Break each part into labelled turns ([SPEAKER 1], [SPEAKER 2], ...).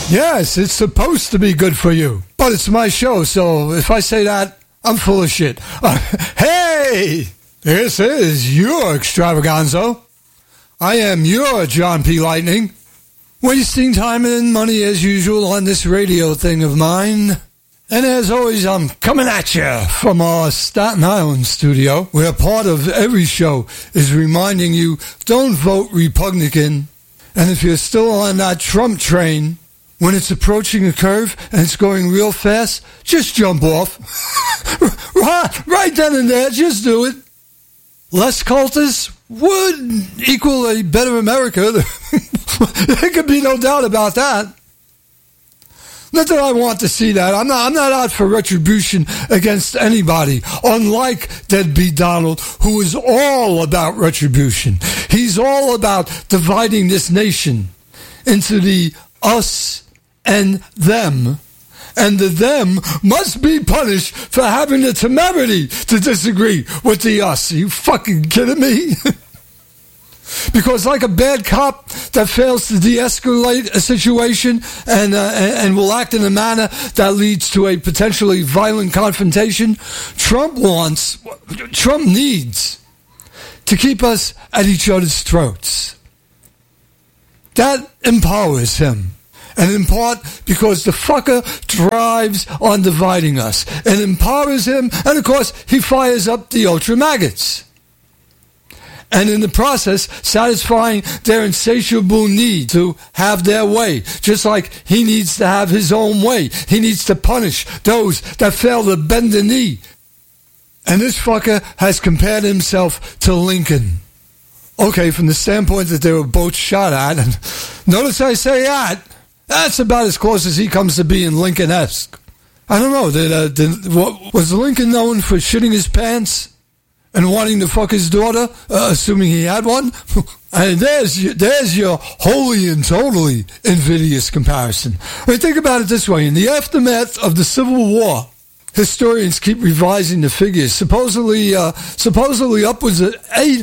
[SPEAKER 1] Yes, it's supposed to be good for you. But it's my show, so if I say that, I'm full of shit. Hey! This is your extravaganza. I am your John P. Lightning. Wasting time and money as usual on this radio thing of mine. And as always, I'm coming at you from our Staten Island studio, where part of every show is reminding you, don't vote Republican. And if you're still on that Trump train, when it's approaching a curve and it's going real fast, just jump off. Right then and there, just do it. Less cultists would equal a better America. There could be no doubt about that. Not that I want to see that. I'm not out for retribution against anybody, unlike Deadbeat Donald, who is all about retribution. He's all about dividing this nation into the us and them, and the them must be punished for having the temerity to disagree with the us. Are you fucking kidding me? Because like a bad cop that fails to de-escalate a situation and will act in a manner that leads to a potentially violent confrontation, Trump needs to keep us at each other's throats. That empowers him. And in part because the fucker drives on dividing us. And empowers him, and of course, he fires up the ultra-maggots. And in the process, satisfying their insatiable need to have their way. Just like he needs to have his own way. He needs to punish those that fail to bend the knee. And this fucker has compared himself to Lincoln. Okay, from the standpoint that they were both shot at, and notice I say that, that's about as close as he comes to being Lincoln-esque. I don't know, was Lincoln known for shitting his pants and wanting to fuck his daughter, assuming he had one? And there's your wholly and totally invidious comparison. I mean, think about it this way. In the aftermath of the Civil War, historians keep revising the figures. Supposedly upwards of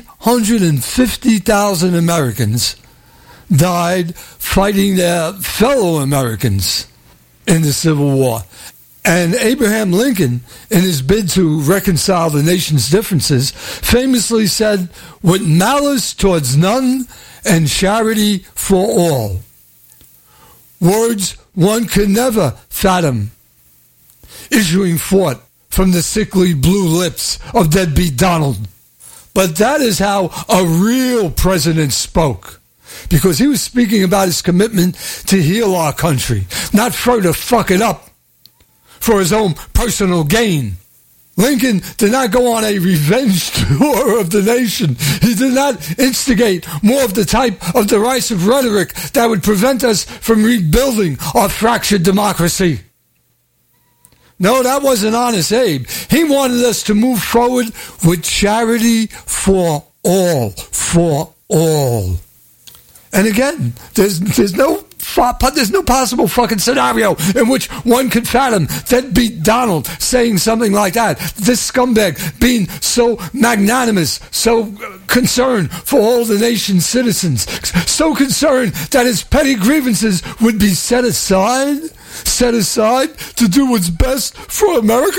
[SPEAKER 1] 850,000 Americans died fighting their fellow Americans in the Civil War. And Abraham Lincoln, in his bid to reconcile the nation's differences, famously said, "With malice towards none and charity for all." Words one could never fathom issuing forth from the sickly blue lips of Deadbeat Donald. But that is how a real president spoke. Because he was speaking about his commitment to heal our country, not further fuck it up for his own personal gain. Lincoln did not go on a revenge tour of the nation. He did not instigate more of the type of derisive rhetoric that would prevent us from rebuilding our fractured democracy. No, that wasn't Honest Abe. He wanted us to move forward with charity for all, for all. And again, there's no possible fucking scenario in which one could fathom Deadbeat Donald saying something like that. This scumbag being so magnanimous, so concerned for all the nation's citizens, so concerned that his petty grievances would be set aside to do what's best for America?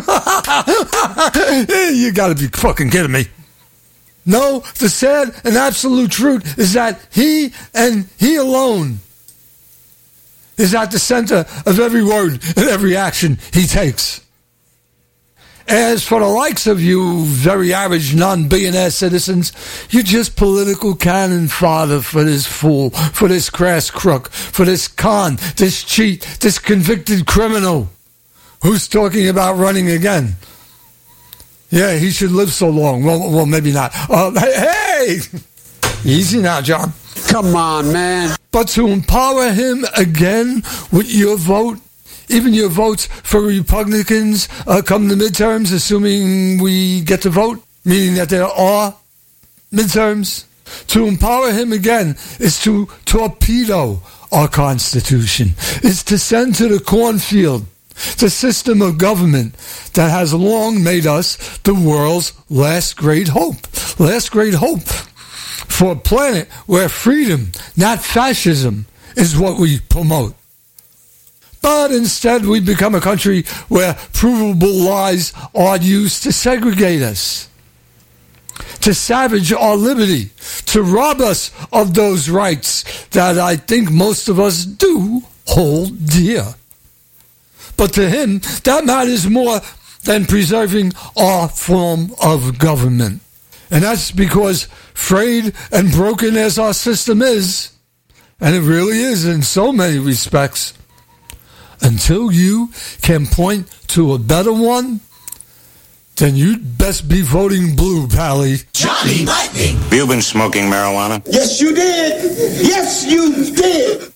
[SPEAKER 1] You gotta be fucking kidding me. No, the sad and absolute truth is that he and he alone is at the center of every word and every action he takes. As for the likes of you very average non-billionaire citizens, you're just political cannon fodder for this fool, for this crass crook, for this con, this cheat, this convicted criminal who's talking about running again. Yeah, he should live so long. Well, maybe not. Hey! Easy now, John.
[SPEAKER 2] Come on, man.
[SPEAKER 1] But to empower him again with your vote, even your votes for Republicans come the midterms, assuming we get to vote, meaning that there are midterms. To empower him again is to torpedo our Constitution. It's to send to the cornfield the system of government that has long made us the world's last great hope. Last great hope for a planet where freedom, not fascism, is what we promote. But instead, we become a country where provable lies are used to segregate us, to savage our liberty, to rob us of those rights that I think most of us do hold dear. But to him, that matters more than preserving our form of government. And that's because, frayed and broken as our system is, and it really is in so many respects, until you can point to a better one, then you'd best be voting blue, Pally.
[SPEAKER 2] Johnny Lightning!
[SPEAKER 3] Have you been smoking marijuana?
[SPEAKER 2] Yes, you did! Yes, you did!